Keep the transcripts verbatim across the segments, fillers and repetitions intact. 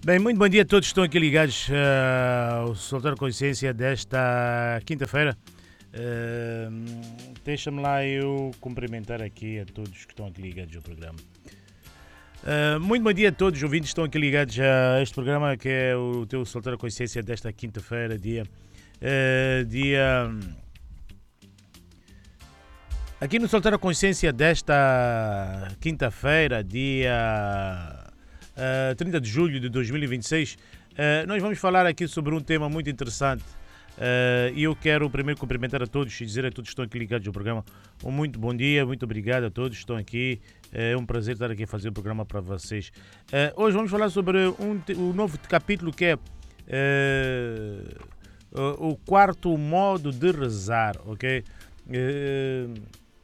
Bem, muito bom dia a todos que estão aqui ligados uh, ao Soltar Consciência desta quinta-feira. Uh, Deixa-me lá eu cumprimentar aqui a todos que estão aqui ligados ao programa. Uh, muito bom dia a todos os ouvintes que estão aqui ligados a este programa que é o teu Soltar Consciência desta quinta-feira, dia... Uh, dia... Aqui no Soltar a Consciência desta quinta-feira, dia uh, trinta de julho de dois mil e vinte e seis, uh, nós vamos falar aqui sobre um tema muito interessante. Uh, e eu quero primeiro cumprimentar a todos e dizer a todos que estão aqui ligados ao programa um muito bom dia, muito obrigado a todos que estão aqui. Uh, é um prazer estar aqui a fazer o programa para vocês. Uh, hoje vamos falar sobre um, um novo capítulo que é uh, uh, o quarto modo de rezar, ok? Uh,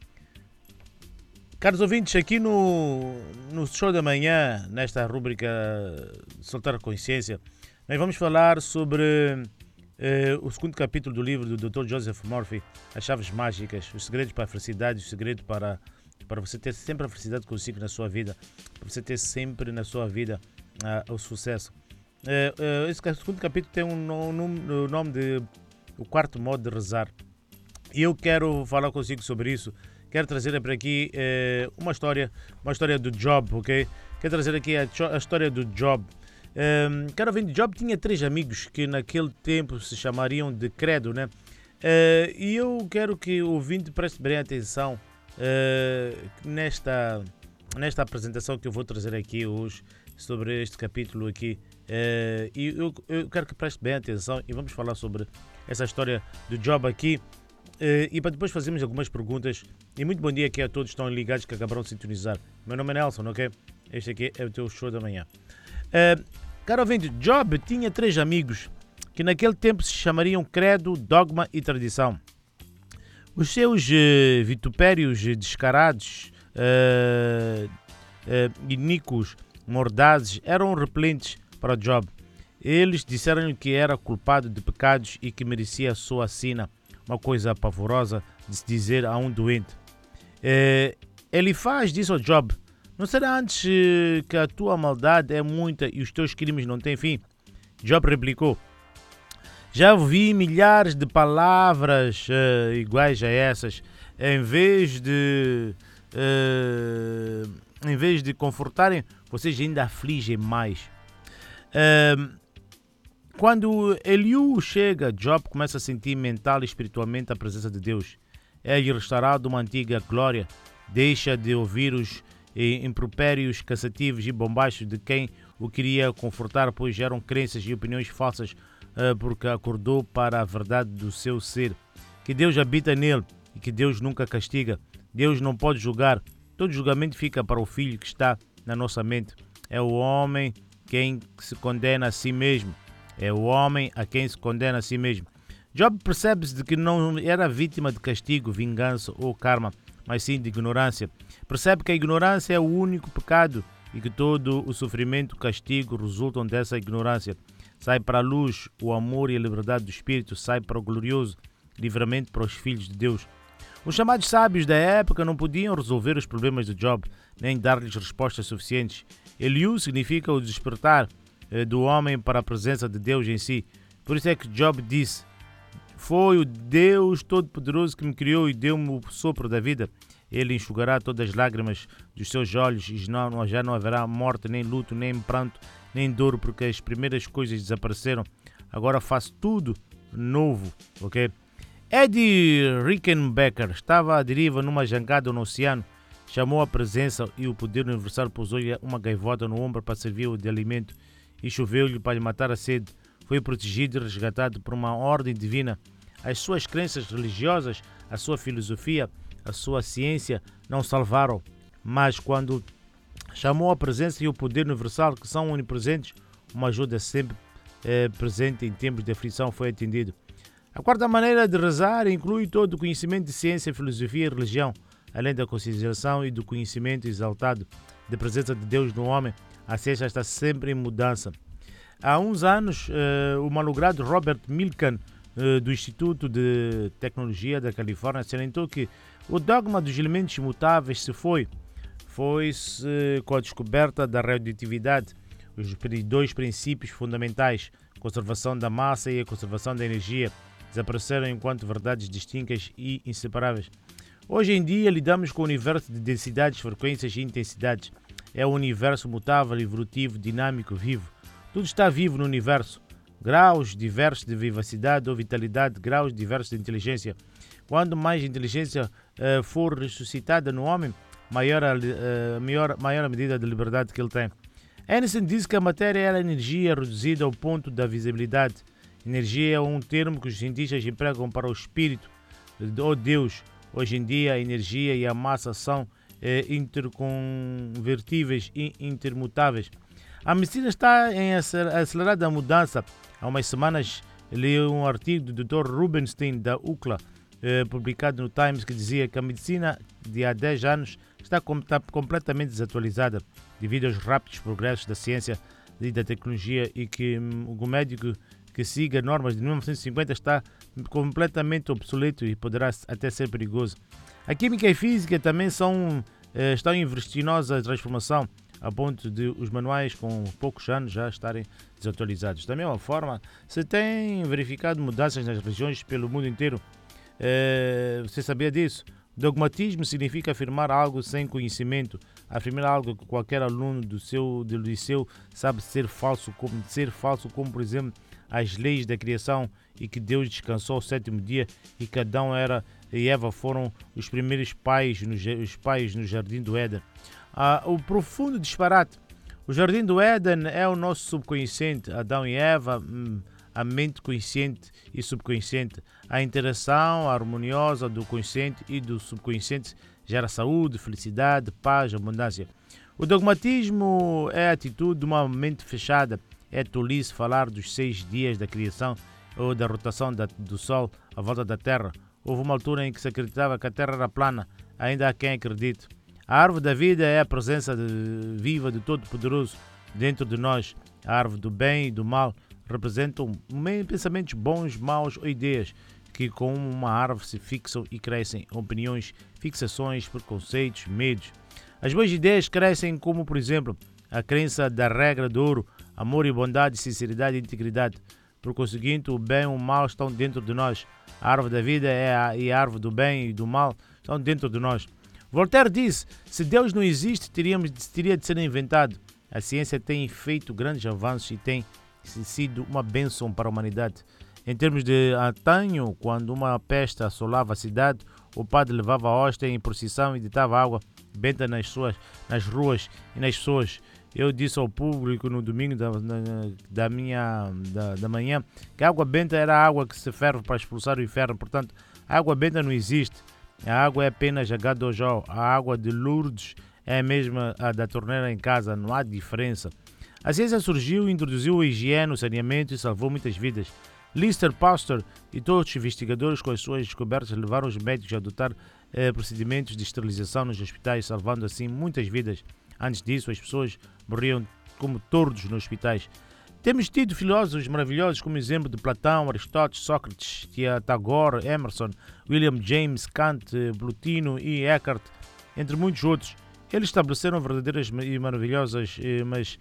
Caros ouvintes, aqui no, no show da manhã, nesta rúbrica Soltar a Consciência, nós vamos falar sobre eh, o segundo capítulo do livro do doutor Joseph Murphy, As Chaves Mágicas, os segredos para a felicidade, o segredo para, para você ter sempre a felicidade consigo na sua vida, para você ter sempre na sua vida uh, o sucesso. Uh, uh, esse segundo capítulo tem um, um, um, um nome de O Quarto Modo de Rezar. E eu quero falar consigo sobre isso. Quero trazer para aqui eh, uma história, uma história do Job, ok? Quero trazer aqui a, a história do Job. Um, quero ver, Job tinha três amigos que naquele tempo se chamariam de credo, né? Uh, e eu quero que o ouvinte preste bem atenção uh, nesta, nesta apresentação que eu vou trazer aqui hoje sobre este capítulo aqui. Uh, e eu, eu quero que preste bem atenção e vamos falar sobre essa história do Job aqui. Uh, e para depois fazermos algumas perguntas. E muito bom dia aqui a todos que estão ligados que acabaram de sintonizar. Meu nome é Nelson, ok? Este aqui é o teu show da manhã. Uh, caro ouvinte, Job tinha três amigos que naquele tempo se chamariam credo, dogma e tradição. Os seus uh, vitupérios descarados, uh, uh, iníquos, mordazes, eram repelentes para Job. Eles disseram-lhe que era culpado de pecados e que merecia a sua sina. Uma coisa pavorosa de se dizer a um doente. Eh, Elifaz disse ao Job: não será antes eh, que a tua maldade é muita e os teus crimes não têm fim? Job replicou: já ouvi milhares de palavras eh, iguais a essas. Em vez de eh, em vez de confortarem, vocês ainda afligem mais. Eh, Quando Eliú chega, Job começa a sentir mental e espiritualmente a presença de Deus. É-lhe restaurado uma antiga glória. Deixa de ouvir os impropérios cansativos e bombásticos de quem o queria confortar, pois eram crenças e opiniões falsas, porque acordou para a verdade do seu ser. Que Deus habita nele e que Deus nunca castiga. Deus não pode julgar. Todo julgamento fica para o filho que está na nossa mente. É o homem quem se condena a si mesmo. É o homem a quem se condena a si mesmo. Job percebe-se de que não era vítima de castigo, vingança ou karma, mas sim de ignorância. Percebe que a ignorância é o único pecado e que todo o sofrimento e castigo resultam dessa ignorância. Sai para a luz o amor e a liberdade do Espírito, sai para o glorioso livramento para os filhos de Deus. Os chamados sábios da época não podiam resolver os problemas de Job, nem dar-lhes respostas suficientes. Eliú significa o despertar do homem para a presença de Deus em si. Por isso é que Job disse: foi o Deus Todo-Poderoso que me criou e deu-me o sopro da vida. Ele enxugará todas as lágrimas dos seus olhos e não, já não haverá morte, nem luto, nem pranto, nem dor, porque as primeiras coisas desapareceram. Agora faço tudo novo, ok? Eddie Rickenbacker estava à deriva numa jangada no oceano. Chamou a presença e o poder universal, pousou-lhe uma gaivota no ombro para servir-o de alimento e choveu-lhe para lhe matar a sede. Foi protegido e resgatado por uma ordem divina. As suas crenças religiosas, a sua filosofia, a sua ciência não salvaram. Mas quando chamou a presença e o poder universal, que são onipresentes, uma ajuda sempre eh, presente em tempos de aflição, foi atendido. A quarta maneira de rezar inclui todo o conhecimento de ciência, filosofia e religião, além da consideração e do conhecimento exaltado da presença de Deus no homem. A ciência está sempre em mudança. Há uns anos, uh, o malogrado Robert Milken, uh, do Instituto de Tecnologia da Califórnia, salientou que o dogma dos elementos imutáveis se foi. Foi-se uh, com a descoberta da radioatividade. Os dois princípios fundamentais, conservação da massa e a conservação da energia, desapareceram enquanto verdades distintas e inseparáveis. Hoje em dia lidamos com o universo de densidades, frequências e intensidades. É um universo mutável, evolutivo, dinâmico, vivo. Tudo está vivo no universo. Graus diversos de vivacidade ou vitalidade, graus diversos de inteligência. Quanto mais inteligência uh, for ressuscitada no homem, maior a, uh, maior, maior a medida de liberdade que ele tem. Einstein diz que a matéria é a energia reduzida ao ponto da visibilidade. Energia é um termo que os cientistas empregam para o espírito ou Deus. Hoje em dia, a energia e a massa são eh, interconvertíveis e intermutáveis. A medicina está em acelerada mudança. Há umas semanas li um artigo do doutor Rubenstein da U C L A, eh, publicado no Times, que dizia que a medicina de há dez anos está, com, está completamente desatualizada devido aos rápidos progressos da ciência e da tecnologia, e que hum, o médico que siga normas de mil novecentos e cinquenta está completamente obsoleto e poderá até ser perigoso. A química e a física também são, eh, estão em vertiginosa transformação, a ponto de os manuais com poucos anos já estarem desatualizados. Da mesma forma, se tem verificado mudanças nas religiões pelo mundo inteiro. Eh, você sabia disso? Dogmatismo significa afirmar algo sem conhecimento, afirmar algo que qualquer aluno do seu do liceu sabe ser falso, como ser falso, como por exemplo as leis da criação e que Deus descansou ao sétimo dia e que Adão era, e Eva foram os primeiros pais no, os pais no jardim do Éden. Ah, o profundo disparate. O jardim do Éden é o nosso subconsciente. Adão e Eva, hum, a mente consciente e subconsciente. A interação harmoniosa do consciente e do subconsciente gera saúde, felicidade, paz, abundância. O dogmatismo é a atitude de uma mente fechada. É tolice falar dos seis dias da criação ou da rotação da, do Sol à volta da Terra. Houve uma altura em que se acreditava que a Terra era plana. Ainda há quem acredite. A árvore da vida é a presença de, viva do Todo-Poderoso dentro de nós. A árvore do bem e do mal representam pensamentos bons, maus ou ideias que com uma árvore se fixam e crescem. Opiniões, fixações, preconceitos, medos. As boas ideias crescem como, por exemplo, a crença da regra de ouro, amor e bondade, sinceridade e integridade. Por conseguinte, o bem e o mal estão dentro de nós. A árvore da vida é a, e a árvore do bem e do mal estão dentro de nós. Voltaire disse: se Deus não existe, teríamos, teria de ser inventado. A ciência tem feito grandes avanços e tem sido uma bênção para a humanidade. Em termos de antanho, quando uma peste assolava a cidade, o padre levava a hóstia em procissão e ditava água benta nas, suas, nas ruas e nas pessoas. Eu disse ao público no domingo da, da, minha, da, da manhã que a água benta era a água que se ferve para expulsar o inferno. Portanto, a água benta não existe. A água é apenas H dois O. A água de Lourdes é a mesma a da torneira em casa. Não há diferença. A ciência surgiu, introduziu a higiene, o saneamento e salvou muitas vidas. Lister Pasteur e todos os investigadores com as suas descobertas levaram os médicos a adotar eh, procedimentos de esterilização nos hospitais, salvando assim muitas vidas. Antes disso, as pessoas morriam como tordos nos hospitais. Temos tido filósofos maravilhosos como exemplo de Platão, Aristóteles, Sócrates, Tagore, Emerson, William James, Kant, Plotino e Eckhart, entre muitos outros. Eles estabeleceram verdadeiras e maravilhosas eh, mas,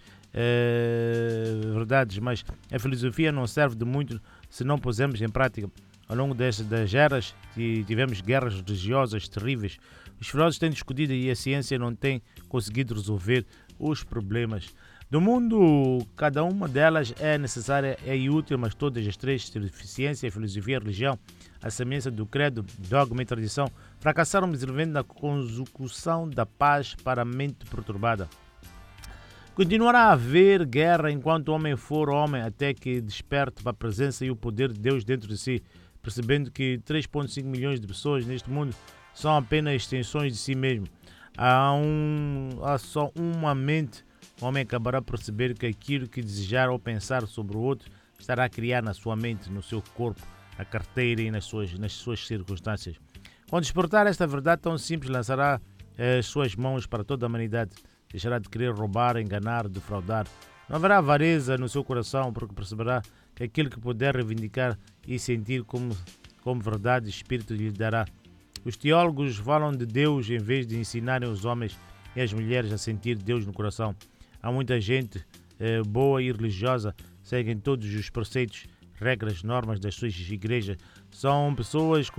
eh, verdades, mas a filosofia não serve de muito se não pusermos em prática. Ao longo das, das eras tivemos guerras religiosas terríveis. Os filósofos têm discutido e a ciência não tem conseguido resolver os problemas do mundo. Cada uma delas é necessária e útil, mas todas as três, ciência, filosofia e religião, a semelhança do credo, dogma e tradição, fracassaram miservelmente na consecução da paz para a mente perturbada. Continuará a haver guerra enquanto o homem for homem, até que desperte para a presença e o poder de Deus dentro de si, percebendo que três vírgula cinco milhões de pessoas neste mundo são apenas extensões de si mesmo. Há, um, há só uma mente. O homem acabará por perceber que aquilo que desejar ou pensar sobre o outro estará a criar na sua mente, no seu corpo, na carteira e nas suas, nas suas circunstâncias. Quando despertar esta verdade tão simples, lançará as suas mãos para toda a humanidade. Deixará de querer roubar, enganar, defraudar. Não haverá avareza no seu coração, porque perceberá que aquilo que puder reivindicar e sentir como, como verdade, o Espírito lhe dará. Os teólogos falam de Deus em vez de ensinarem os homens e as mulheres a sentir Deus no coração. Há muita gente eh, boa e religiosa, seguem todos os preceitos, regras, normas das suas igrejas. São pessoas